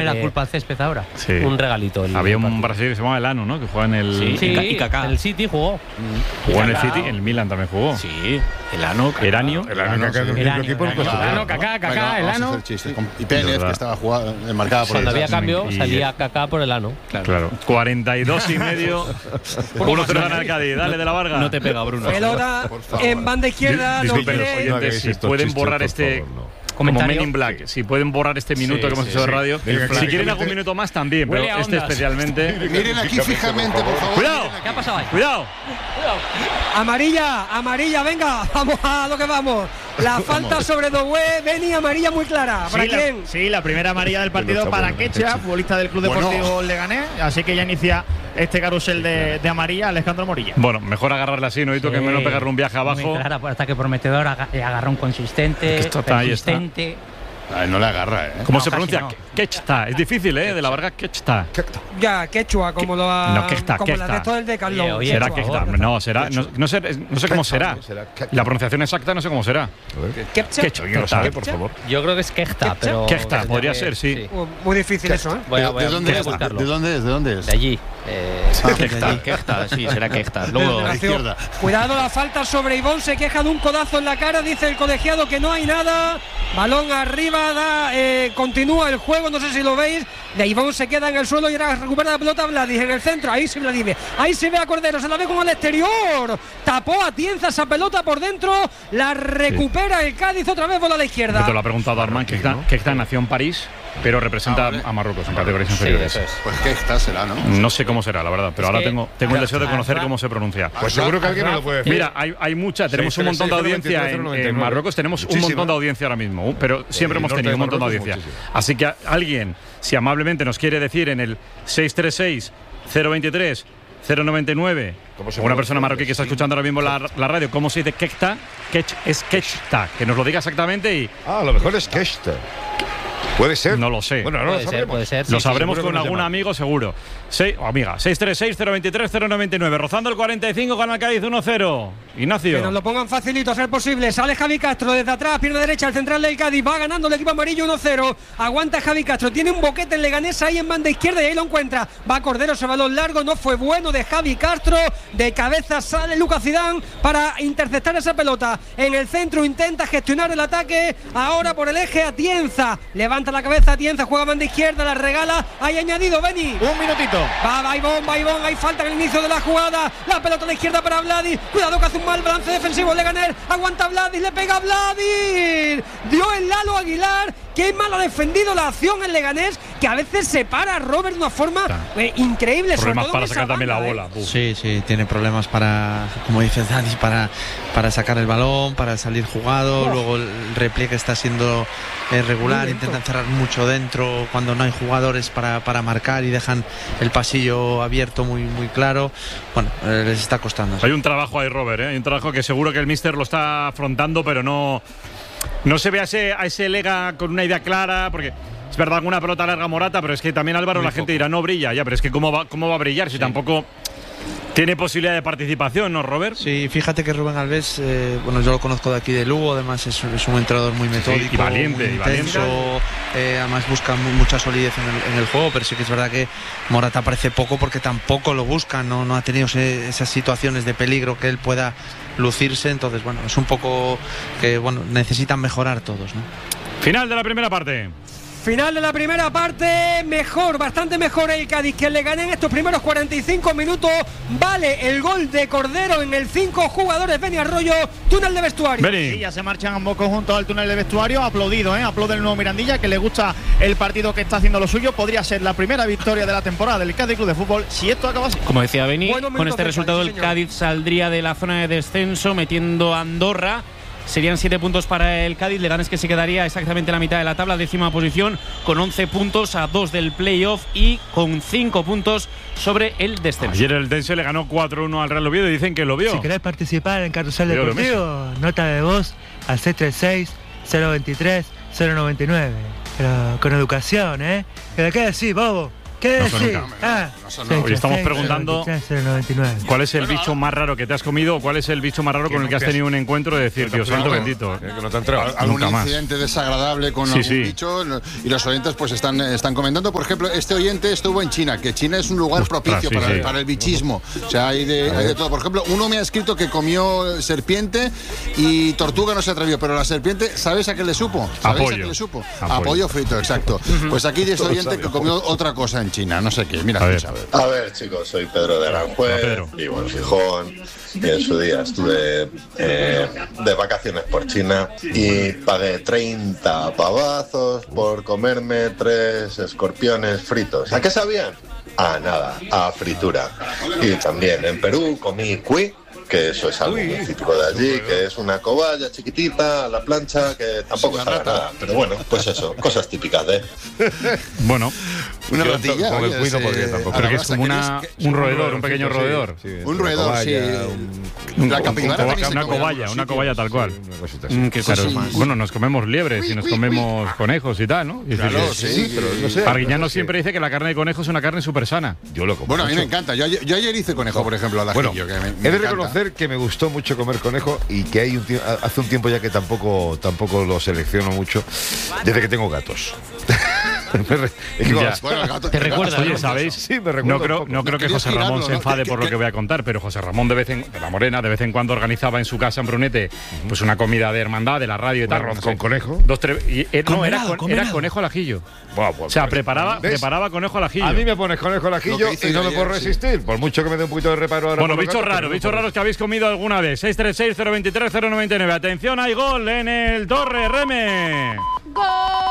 la culpa al césped ahora. Sí. Un regalito. Había un brasileño que se llamaba Elano, ¿no? Que juega en el... Sí, y Kaká. En el City jugó. Jugó en el City, en el Milan también jugó. Sí, Elano, Eranio. Elano, Kaká, Elano. Y Pérez, que estaba jugando, marcada por cuando había cambio, salía Kaká por Elano. Claro. 42 y medio. 1-0 gana el Cádiz. Dale, de la Varga. No te pega, Bruno. Pelota en banda izquierda. Disculpen los oyentes, si pueden borrar este... Como Men in Black, si pueden borrar este minuto que hemos hecho de radio. Si quieren algún minuto más también, pero este especialmente. Miren aquí fijamente, por favor. ¡Cuidado! ¿Qué ha pasado ahí? ¡Cuidado! Amarilla, venga, vamos a lo que vamos. La falta sobre Doué, Beni, amarilla muy clara. ¿Para quién? Sí, la primera amarilla del partido para Quechua, futbolista del Club Deportivo Leganés. Así que ya inicia este carrusel de amarilla Alejandro Morilla. Bueno, mejor agarrarla así, ¿no? Que menos pegarle un viaje abajo. Muy clara, ataque prometedor, agarrón consistente, persistente. No le agarra, ¿eh? ¿Cómo se pronuncia? Quechta. Es difícil, ¿eh? De la Varga, Quechta. Ya, Quechua, como lo ha. No, Quechta, como la de todo el Decathlon. Será Quechta. No, será. No sé cómo será. La pronunciación exacta no sé cómo será. Quechua. Lo sabe, por favor. Yo creo que es Quechta, pero. Quechta, podría ser, sí. Muy difícil eso, ¿eh? ¿De dónde es? De allí. Quechta, sí, será Quechta. Luego a la izquierda. Cuidado, la falta sobre Ivón, se queja de un codazo en la cara, dice el colegiado que no hay nada. Balón arriba, continúa el juego, no sé si lo veis. De Ivón se queda en el suelo y ahora recupera la pelota Vladis en el centro. Ahí se Vladimir, ahí se ve a Cordero, se la ve con el exterior. Tapó a Tienza esa pelota por dentro, la recupera el Cádiz, otra vez bola a la izquierda. Te lo ha preguntado Armand, Quechta nació en París, pero representa a Marruecos en categorías inferiores. Sí, pues Quechta será, ¿no? No sé cómo será, la verdad, pero ahora tengo el deseo de conocer cómo se pronuncia. Pues seguro que alguien me lo puede decir. Mira, hay mucha, tenemos un montón de audiencia en Marruecos, tenemos un montón de audiencia ahora mismo, pero siempre hemos tenido un montón de audiencia. Así que alguien, si amablemente nos quiere decir en el 636 023 099, una persona marroquí que está escuchando ahora mismo la radio, ¿cómo se dice Quechta? Es Quechta, que nos lo diga exactamente y... A lo mejor es Quechta. Puede ser. No lo sé. Bueno, no lo sabremos. Puede ser. Lo sabremos con algún amigo seguro. Amiga, 636-023-099. Rozando el 45, gana el Cádiz 1-0. Ignacio. Que nos lo pongan facilito a ser posible. Sale Javi Castro desde atrás, pierna derecha, el central del Cádiz. Va ganando el equipo amarillo 1-0. Aguanta Javi Castro. Tiene un boquete en Leganés ahí en banda izquierda y ahí lo encuentra. Va Cordero, ese balón largo. No fue bueno de Javi Castro. De cabeza sale Lucas Zidane para interceptar esa pelota. En el centro intenta gestionar el ataque. Ahora por el eje Atienza. Levanta la cabeza Atienza, juega banda izquierda, la regala. Hay añadido Beni. un minutito. Va Ivón, hay falta en el inicio de la jugada. La pelota a la izquierda para Vladis. Cuidado que hace un mal balance defensivo Leganés. Aguanta Vladis, le pega Vladis. Dio el Lalo Aguilar. Qué mal ha defendido la acción en Leganés, que a veces se para a Robert de una forma increíble. Problemas para sacar también la bola. Sí, tiene problemas para, como dices Dani, para sacar el balón, para salir jugado. Luego el repliegue está siendo regular, intentan cerrar mucho dentro cuando no hay jugadores para marcar y dejan el pasillo abierto muy claro. Bueno, les está costando. Hay un trabajo ahí, Robert, hay un trabajo que seguro que el míster lo está afrontando, pero no se ve a ese Lega con una idea clara, porque es verdad, alguna pelota larga Morata, pero es que también Álvaro, la gente dirá, no brilla, ya, pero es que cómo va a brillar si tampoco tiene posibilidad de participación, ¿no, Robert? Sí, fíjate que Rubén Alves, yo lo conozco de aquí de Lugo, además es un entrenador muy metódico, y valiente, muy intenso, además busca mucha solidez en el juego, pero sí que es verdad que Morata aparece poco porque tampoco lo busca, no ha tenido esas situaciones de peligro que él pueda lucirse, entonces bueno, es un poco que necesitan mejorar todos, ¿no? Final de la primera parte. Final de la primera parte, bastante mejor el Cádiz que el Leganés en estos primeros 45 minutos. Vale el gol de Cordero en el 5 jugadores. Beni Arroyo, túnel de vestuario. Sí, ya se marchan ambos conjuntos al túnel de vestuario. Aplaudido, aplaude el nuevo Mirandilla, que le gusta el partido que está haciendo lo suyo. Podría ser la primera victoria de la temporada del Cádiz Club de Fútbol si esto acaba así. Como decía Beni, con este resultado el Cádiz saldría de la zona de descenso metiendo a Andorra. Serían 7 puntos para el Cádiz. Leganés que se quedaría exactamente en la mitad de la tabla, 10ª posición, con 11 puntos a 2 del playoff y con 5 puntos sobre el descenso. Ayer el Dense le ganó 4-1 al Real Oviedo y dicen que lo vio. Si querés participar en Carrusel Deportivo, nota de voz al 636-023-099. Pero con educación, ¿eh? ¿Qué decís, bobo? ¿Qué decís? Hoy estamos preguntando cuál es el bicho más raro que te has comido o cuál es el bicho más raro con el que has tenido un encuentro de decir, Dios santo bendito. Que no te ha entrado. Algún incidente desagradable con algún bicho, y los oyentes pues están comentando. Por ejemplo, este oyente estuvo en China, que China es un lugar propicio para el bichismo. O sea, hay de todo. Por ejemplo, uno me ha escrito que comió serpiente y tortuga no se atrevió, pero la serpiente, ¿sabes a qué le supo? ¿Sabéis a qué le supo? Apoyo frito, exacto. Pues aquí de este oyente que comió otra cosa en China, no sé qué. Mira, a ver, chicos, soy Pedro de Aranjuez, vivo en Gijón, y en su día estuve de vacaciones por China y pagué 30 pavazos por comerme 3 escorpiones fritos. ¿A qué sabían? A nada, a fritura. Y también en Perú comí cuy, que eso es algo muy típico de allí, que es una cobaya chiquitita a la plancha, que tampoco sabe nada. Pero bueno, pues eso, cosas típicas de... Bueno, una ratilla. Con el cuy no podría tampoco. Pero que es como un roedor, un pequeño roedor. Un roedor, sí. La capibara una cobaya tal cual. Bueno, nos comemos liebres y nos comemos conejos y tal, ¿no? Claro, sí, pero no sé. Arguiñano siempre dice que la carne de conejo es una carne súper sana. Yo lo como. Bueno, a mí me encanta. Yo ayer hice conejo, por ejemplo, al ajillo. He de reconocer que me gustó mucho comer conejo y que hace un tiempo ya que tampoco lo selecciono mucho, desde que tengo gatos. ¿Te recuerdas? Oye, ¿sabéis? Sí, me recuerda. No creo que José Ramón se enfade por lo que voy a contar, pero José Ramón de la Morena de vez en cuando organizaba en su casa en Brunete pues una comida de hermandad de la radio y tal. Arroz con conejo. Era conejo al ajillo. O sea, preparaba conejo al ajillo. A mí me pones conejo al ajillo y no me puedo resistir, por mucho que me dé un poquito de reparo ahora. Bueno, bichos raros que habéis comido alguna vez. 636-023-099. Atención, hay gol en el Torre Reme. ¡Gol!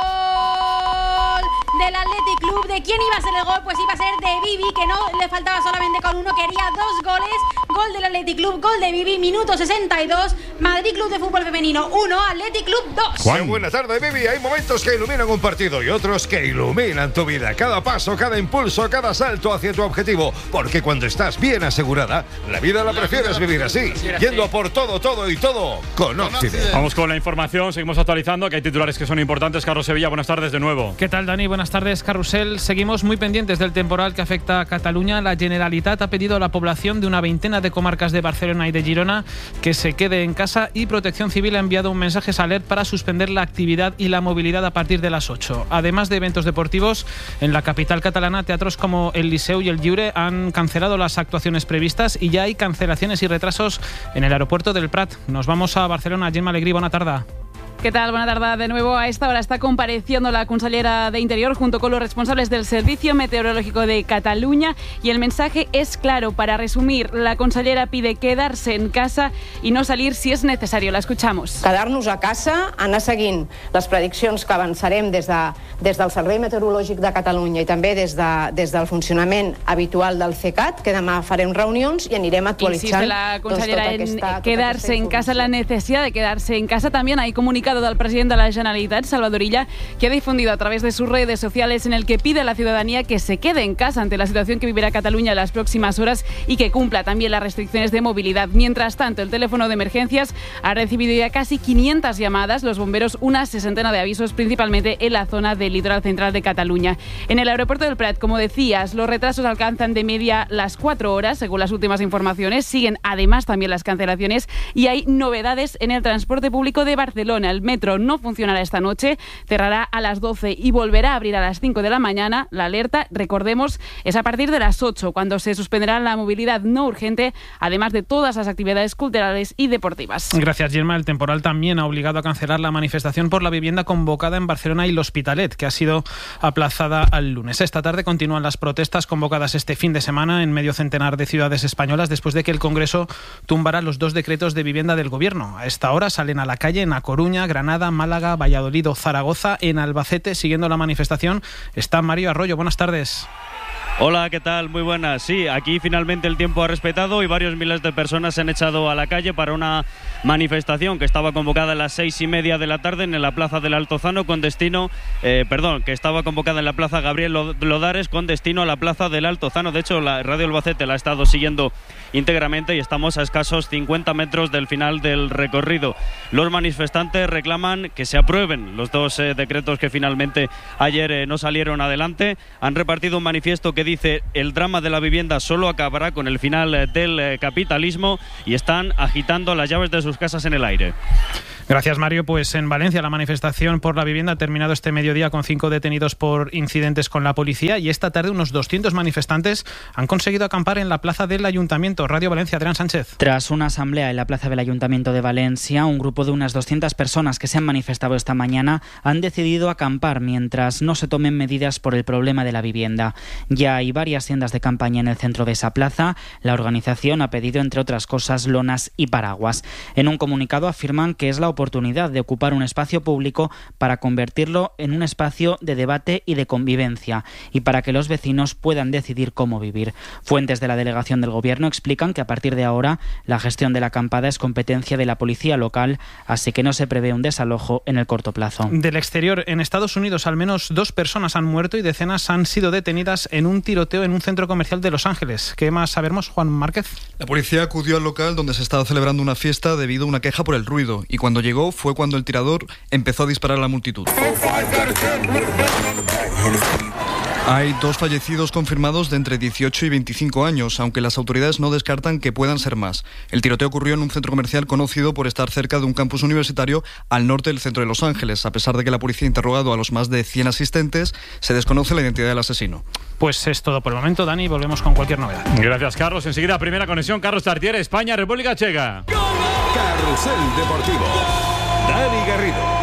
Del Athletic Club. ¿De quién iba a ser el gol? Pues iba a ser de Bibi, que no le faltaba solamente con uno, quería 2 goles. Gol del Athletic Club, gol de Bibi, minuto 62. Madrid Club de Fútbol Femenino 1, Athletic Club 2. Juan. Buena tarde, Bibi. Hay momentos que iluminan un partido y otros que iluminan tu vida. Cada paso, cada impulso, cada salto hacia tu objetivo. Porque cuando estás bien asegurada, la vida la prefieres vivir así, yendo a por todo y todo con Occident. Vamos con la información, seguimos actualizando, que hay titulares que son importantes. Carlos Sevilla, buenas tardes de nuevo. ¿Qué tal, Dani? Buenas tardes, Carrusel. Seguimos muy pendientes del temporal que afecta a Cataluña. La Generalitat ha pedido a la población de una veintena de comarcas de Barcelona y de Girona que se quede en casa, y Protección Civil ha enviado un mensaje a Alert para suspender la actividad y la movilidad a partir de las 8. Además de eventos deportivos, en la capital catalana, teatros como el Liceu y el Lliure han cancelado las actuaciones previstas y ya hay cancelaciones y retrasos en el aeropuerto del Prat. Nos vamos a Barcelona. Gemma Alegrí, buena tarde. ¿Qué tal? Buena tarde de nuevo. A esta hora está compareciendo la consellera de Interior junto con los responsables del Servicio Meteorológico de Cataluña, y el mensaje es claro. Para resumir, la consellera pide quedarse en casa y no salir si es necesario. La escuchamos. Quedar-nos a casa, anar seguint les prediccions que avançarem des del Servei Meteorològic de Catalunya i també des del funcionament habitual del CECAT, que demà farem reunions i anirem actualitzant. Insiste la consellera en quedarse en casa, la necesidad de quedarse en casa. También hay comunicado del presidente de la Generalitat, Salvador Illa, que ha difundido a través de sus redes sociales, en el que pide a la ciudadanía que se quede en casa ante la situación que vivirá Cataluña en las próximas horas y que cumpla también las restricciones de movilidad. Mientras tanto, el teléfono de emergencias ha recibido ya casi 500 llamadas, los bomberos una 60 de avisos, principalmente en la zona del litoral central de Cataluña. En el aeropuerto del Prat, como decías, los retrasos alcanzan de media las 4 horas, según las últimas informaciones. Siguen además también las cancelaciones y hay novedades en el transporte público de Barcelona. El metro no funcionará esta noche, cerrará a las 12 y volverá a abrir a las 5 de la mañana. La alerta, recordemos, es a partir de las 8, cuando se suspenderá la movilidad no urgente, además de todas las actividades culturales y deportivas. Gracias, Gemma. El temporal también ha obligado a cancelar la manifestación por la vivienda convocada en Barcelona y l'Hospitalet, que ha sido aplazada al lunes. Esta tarde continúan las protestas convocadas este fin de semana en medio centenar de ciudades españolas, después de que el Congreso tumbara los 2 decretos de vivienda del Gobierno. A esta hora salen a la calle en A Coruña, Granada, Málaga, Valladolid o Zaragoza. En Albacete, siguiendo la manifestación, está Mario Arroyo. Buenas tardes. Hola, ¿qué tal? Muy buenas. Sí, aquí finalmente el tiempo ha respetado y varios miles de personas se han echado a la calle para una manifestación que estaba convocada a las 6:30 de la tarde en la plaza del Altozano con destino, que estaba convocada en la plaza Gabriel Lodares con destino a la plaza del Altozano. De hecho, la Radio Albacete la ha estado siguiendo íntegramente y estamos a escasos 50 metros del final del recorrido. Los manifestantes reclaman que se aprueben los dos decretos que finalmente ayer no salieron adelante. Han repartido un manifiesto que dice: el drama de la vivienda solo acabará con el final del capitalismo, y están agitando las llaves de sus casas en el aire. Gracias, Mario. Pues en Valencia la manifestación por la vivienda ha terminado este mediodía con 5 detenidos por incidentes con la policía, y esta tarde unos 200 manifestantes han conseguido acampar en la plaza del Ayuntamiento. Radio Valencia, Adrián Sánchez. Tras una asamblea en la plaza del Ayuntamiento de Valencia, un grupo de unas 200 personas que se han manifestado esta mañana han decidido acampar mientras no se tomen medidas por el problema de la vivienda. Ya hay varias tiendas de campaña en el centro de esa plaza. La organización ha pedido, entre otras cosas, lonas y paraguas. En un comunicado afirman que es la oportunidad de ocupar un espacio público para convertirlo en un espacio de debate y de convivencia, y para que los vecinos puedan decidir cómo vivir. Fuentes de la delegación del Gobierno explican que a partir de ahora la gestión de la acampada es competencia de la policía local, así que no se prevé un desalojo en el corto plazo. Del exterior, en Estados Unidos, al menos 2 personas han muerto y decenas han sido detenidas en un tiroteo en un centro comercial de Los Ángeles. ¿Qué más sabemos, Juan Márquez? La policía acudió al local donde se estaba celebrando una fiesta debido a una queja por el ruido, y cuando llegó fue cuando el tirador empezó a disparar a la multitud. Hay 2 fallecidos confirmados de entre 18 y 25 años, aunque las autoridades no descartan que puedan ser más. El tiroteo ocurrió en un centro comercial conocido por estar cerca de un campus universitario al norte del centro de Los Ángeles. A pesar de que la policía ha interrogado a los más de 100 asistentes, se desconoce la identidad del asesino. Pues es todo por el momento, Dani. Volvemos con cualquier novedad. Gracias, Carlos. Enseguida, primera conexión. Carlos Tartiere, España, República Checa. Carrusel Deportivo. Dani Garrido.